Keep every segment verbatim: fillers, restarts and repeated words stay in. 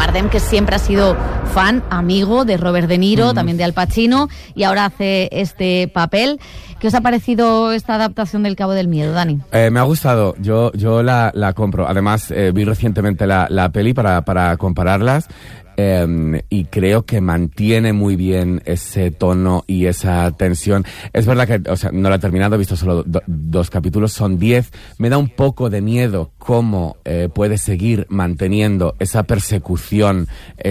Bardem, que siempre ha sido fan, amigo de Robert De Niro, mm. también de Al Pacino, y ahora hace este papel. ¿Qué os ha parecido esta adaptación del Cabo del Miedo, Dani? Eh, me ha gustado, yo yo la, la compro. Además, eh, vi recientemente la, la peli para, para compararlas. Eh, y creo que mantiene muy bien ese tono y esa tensión. Es verdad que, o sea, no la he terminado, he visto solo do, dos capítulos, son diez. Me da un poco de miedo cómo eh, puede seguir manteniendo esa persecución,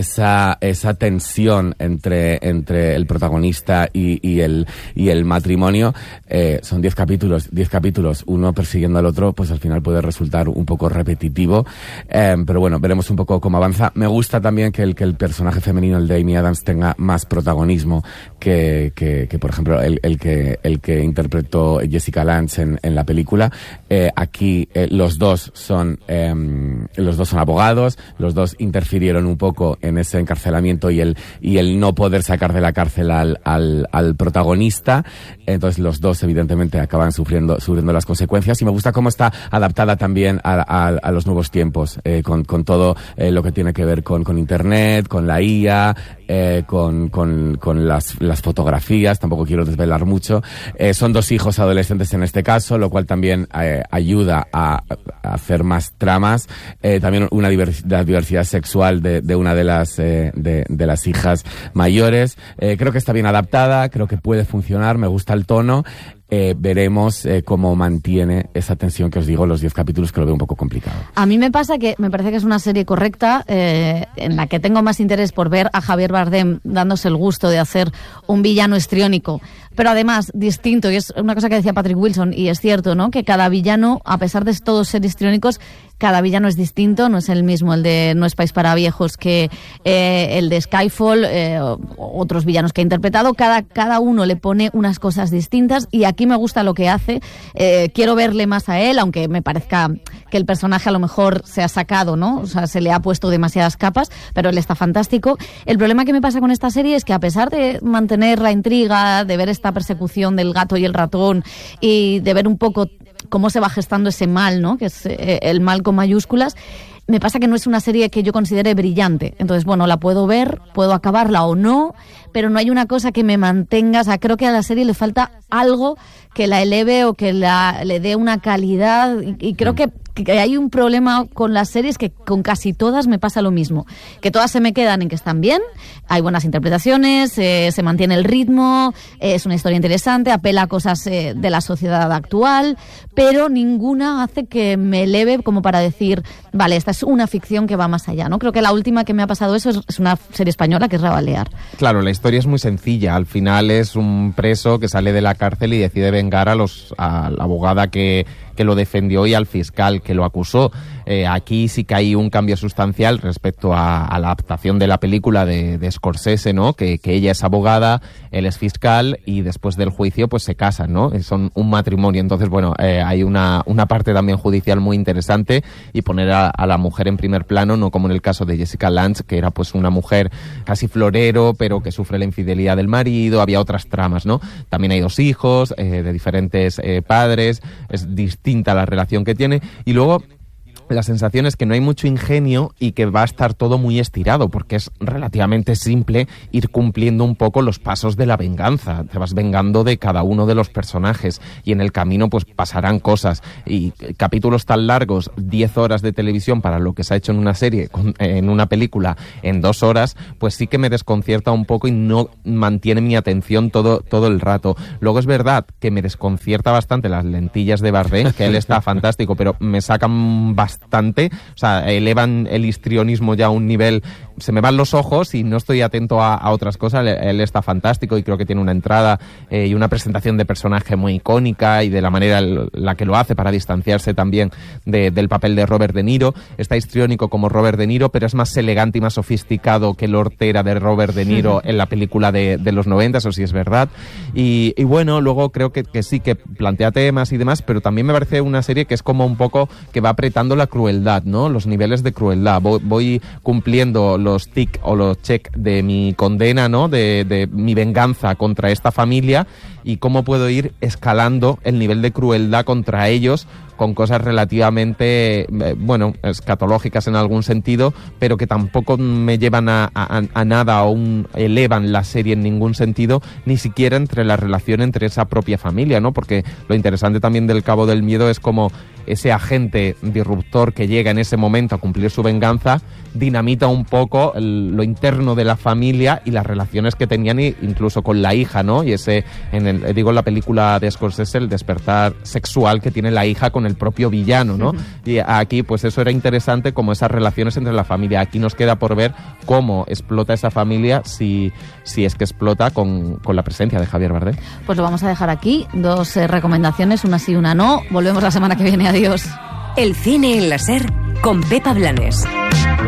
esa esa tensión entre entre el protagonista y, y el y el matrimonio. Eh, son diez capítulos, diez capítulos, uno persiguiendo al otro, pues al final puede resultar un poco repetitivo. Eh, pero bueno, veremos un poco cómo avanza. Me gusta también que el que el personaje femenino, el de Amy Adams, tenga más protagonismo que, que, que por ejemplo, el, el que el que interpretó Jessica Lange en, en la película. Eh, aquí eh, los dos son eh, los dos son abogados, los dos interfirieron un poco en ese encarcelamiento y el y el no poder sacar de la cárcel al, al, al protagonista. Entonces los dos evidentemente acaban sufriendo sufriendo las consecuencias, y me gusta cómo está adaptada también a, a, a los nuevos tiempos, eh, con, con todo eh, lo que tiene que ver con, con internet, con la I A, eh, con, con, con las, las fotografías. Tampoco quiero desvelar mucho. Eh, son dos hijos adolescentes en este caso, lo cual también eh, ayuda a, a hacer más tramas. Eh, también una diversidad, diversidad sexual de, de una de las eh, de, de las hijas mayores. Eh, creo que está bien adaptada, creo que puede funcionar, me gusta el tono. Eh, veremos eh, cómo mantiene esa tensión que os digo, los diez capítulos, que lo veo un poco complicado. A mí me pasa que me parece que es una serie correcta, eh, en la que tengo más interés por ver a Javier Bardem dándose el gusto de hacer un villano histriónico, pero además distinto, y es una cosa que decía Patrick Wilson, y es cierto, ¿no?, que cada villano, a pesar de todos ser histriónicos, cada villano es distinto, no es el mismo el de No es país para viejos que eh, el de Skyfall, eh, otros villanos que ha interpretado. Cada, cada uno le pone unas cosas distintas, y aquí me gusta lo que hace. Eh, quiero verle más a él, aunque me parezca que el personaje a lo mejor se ha sacado, ¿no? O sea, se le ha puesto demasiadas capas, pero él está fantástico. El problema que me pasa con esta serie es que, a pesar de mantener la intriga, de ver esta persecución del gato y el ratón, y de ver un poco cómo se va gestando ese mal, ¿no?, que es eh, el mal con mayúsculas, me pasa que no es una serie que yo considere brillante. Entonces, bueno, la puedo ver, puedo acabarla o no, pero no hay una cosa que me mantenga. O sea, creo que a la serie le falta algo que la eleve o que la, le dé una calidad, y, y creo que, que hay un problema con las series, que con casi todas me pasa lo mismo, que todas se me quedan en que están bien, hay buenas interpretaciones, eh, se mantiene el ritmo, eh, es una historia interesante, apela a cosas eh, de la sociedad actual, pero ninguna hace que me eleve como para decir, vale, esta es una ficción que va más allá, ¿no? Creo que la última que me ha pasado eso es, es una serie española, que es Rabalear. Claro, la historia es muy sencilla. Al final es un preso que sale de la cárcel y decide vengar a los a la abogada que, que lo defendió y al fiscal que lo acusó. Eh, aquí sí que hay un cambio sustancial respecto a, a la adaptación de la película de, de Scorsese, ¿no? Que, que ella es abogada, él es fiscal, y después del juicio pues se casan, ¿no? Son un matrimonio. Entonces, bueno, eh, hay una, una parte también judicial muy interesante, y poner a, a la mujer en primer plano, no como en el caso de Jessica Lange, que era pues una mujer casi florero, pero que sufre la infidelidad del marido. Había otras tramas, ¿no? También hay dos hijos eh, de diferentes eh, padres, es distinta la relación que tiene, y luego la sensación es que no hay mucho ingenio y que va a estar todo muy estirado, porque es relativamente simple ir cumpliendo un poco los pasos de la venganza. Te vas vengando de cada uno de los personajes, y en el camino pues pasarán cosas. Y capítulos tan largos, diez horas de televisión para lo que se ha hecho en una serie, en una película, en dos horas, pues sí que me desconcierta un poco y no mantiene mi atención todo, todo el rato. Luego es verdad que me desconcierta bastante las lentillas de Bardem, que él está fantástico, pero me sacan bastante bastante, o sea, elevan el histrionismo ya a un nivel, se me van los ojos y no estoy atento a, a otras cosas. Él, él está fantástico, y creo que tiene una entrada eh, y una presentación de personaje muy icónica, y de la manera en la que lo hace para distanciarse también de, del papel de Robert De Niro. Está histriónico como Robert De Niro, pero es más elegante y más sofisticado que el hortera de Robert De Niro en la película de, de los noventa, eso sí es verdad. Y, y bueno, luego creo que, que sí que plantea temas y demás, pero también me parece una serie que es como un poco que va apretando la crueldad, ¿no? Los niveles de crueldad. Voy, voy cumpliendo los los tic o los check de mi condena, ¿no? De, de mi venganza contra esta familia, y cómo puedo ir escalando el nivel de crueldad contra ellos con cosas relativamente, eh, bueno, escatológicas en algún sentido, pero que tampoco me llevan a, a, a nada o un, elevan la serie en ningún sentido, ni siquiera entre la relación entre esa propia familia, ¿no? Porque lo interesante también del Cabo del Miedo es como ese agente disruptor que llega en ese momento a cumplir su venganza dinamita un poco el, lo interno de la familia y las relaciones que tenían, incluso con la hija, ¿no? Y ese, en el, digo en la película de Scorsese, el despertar sexual que tiene la hija con el propio villano, ¿no? Uh-huh. Y aquí, pues eso era interesante, como esas relaciones entre la familia. Aquí nos queda por ver cómo explota esa familia, si, si es que explota con, con la presencia de Javier Bardem. Pues lo vamos a dejar aquí, dos eh, recomendaciones, una sí, una no. Volvemos la semana que viene, adiós. El cine en la SER con Pepa Blanes.